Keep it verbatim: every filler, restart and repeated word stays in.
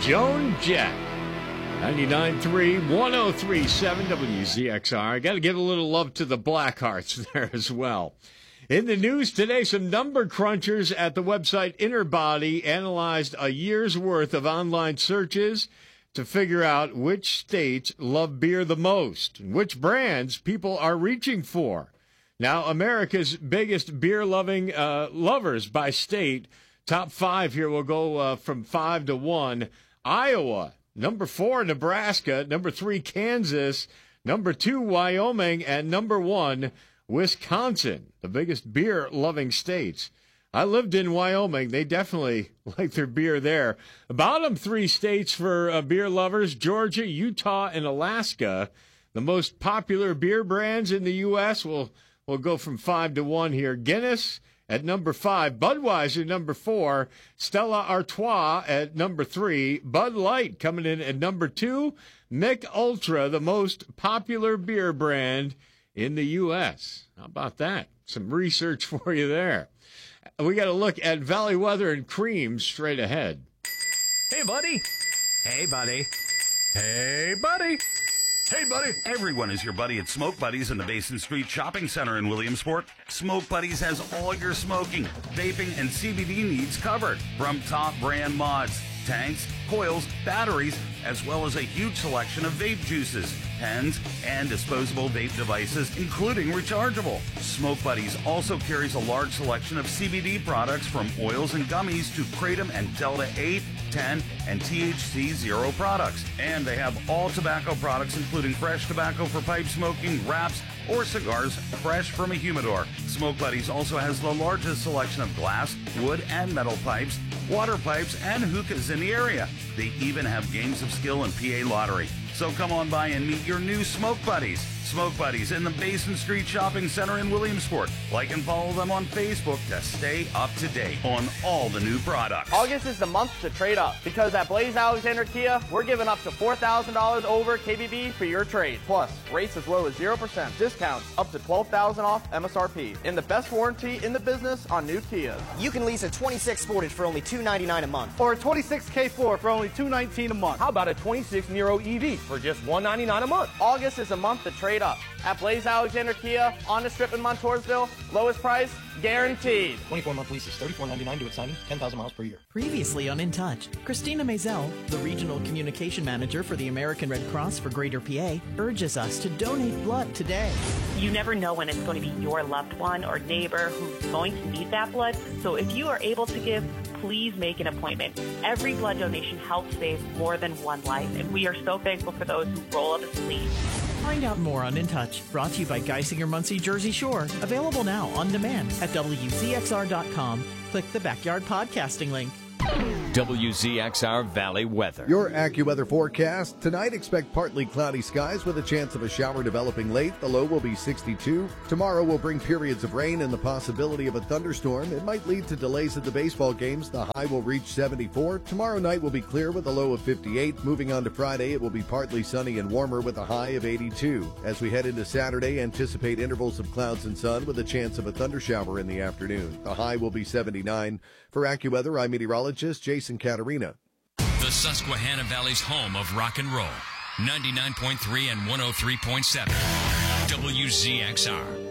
Joan Jett. ninety-nine point three, one oh three point seven W Z X R. I got to give a little love to the Blackhearts there as well. In the news today, some number crunchers at the website Interbody analyzed a year's worth of online searches to figure out which states love beer the most, and which brands people are reaching for. Now, America's biggest beer-loving uh, lovers by state, top five here will go uh, from five to one. Iowa, number four, Nebraska, number three, Kansas, number two, Wyoming, and number one, Wisconsin, the biggest beer-loving states. I lived in Wyoming. They definitely like their beer there. The bottom three states for uh, beer lovers, Georgia, Utah, and Alaska. The most popular beer brands in the U S will will go from five to one here. Guinness at number five, Budweiser number four, Stella Artois at number three, Bud Light coming in at number two, Mick Ultra, the most popular beer brand in the U S. How about that? Some research for you there. We got to look at Valley weather and cream straight ahead. Hey, buddy. Hey, buddy. Hey, buddy. Hey, buddy. Everyone is your buddy at Smoke Buddies in the Basin Street Shopping Center in Williamsport. Smoke Buddies has all your smoking, vaping, and C B D needs covered. From top brand mods, tanks, coils, batteries, as well as a huge selection of vape juices, pens, and disposable vape devices, including rechargeable. Smoke Buddies also carries a large selection of C B D products from oils and gummies to Kratom and Delta eight, ten, and T H C zero products. And they have all tobacco products, including fresh tobacco for pipe smoking, wraps, or cigars fresh from a humidor. Smoke Buddies also has the largest selection of glass, wood, and metal pipes, water pipes, and hookahs in the area. They even have games of skill and P A lottery. So come on by and meet your new Smoke Buddies. Smoke Buddies in the Basin Street Shopping Center in Williamsport. Like and follow them on Facebook to stay up to date on all the new products. August is the month to trade up because at Blaze Alexander Kia, we're giving up to four thousand dollars over K B B for your trade. Plus, rates as low as zero percent, discounts up to twelve thousand dollars off M S R P, and the best warranty in the business on new Kias. You can lease a twenty-six Sportage for only two hundred ninety-nine dollars a month. Or a twenty-six K four for only two hundred nineteen dollars a month. How about a twenty-six Nero E V for just one hundred ninety-nine dollars a month? August is a month to trade up. At Blaze Alexander Kia, on the strip in Montoursville, lowest price, guaranteed. twenty-four month leases, thirty-four ninety-nine due at signing, ten thousand miles per year. Previously on In Touch, Christina Maisel, the Regional Communication Manager for the American Red Cross for Greater P A, urges us to donate blood today. You never know when it's going to be your loved one or neighbor who's going to need that blood. So if you are able to give, please make an appointment. Every blood donation helps save more than one life, and we are so thankful for those who roll up the sleeves. Find out more on In Touch, brought to you by Geisinger Muncie Jersey Shore. Available now on demand at W Z X R dot com. Click the Backyard Podcasting link. W Z X R Valley weather. Your AccuWeather forecast. Tonight, expect partly cloudy skies with a chance of a shower developing late. The low will be sixty-two. Tomorrow will bring periods of rain and the possibility of a thunderstorm. It might lead to delays at the baseball games. The high will reach seventy-four. Tomorrow night will be clear with a low of fifty-eight. Moving on to Friday, it will be partly sunny and warmer with a high of eighty-two. As we head into Saturday, anticipate intervals of clouds and sun with a chance of a thundershower in the afternoon. The high will be seventy-nine. For AccuWeather, I'm meteorologist Jason Caterina. The Susquehanna Valley's home of rock and roll. ninety-nine point three and one oh three point seven. W Z X R.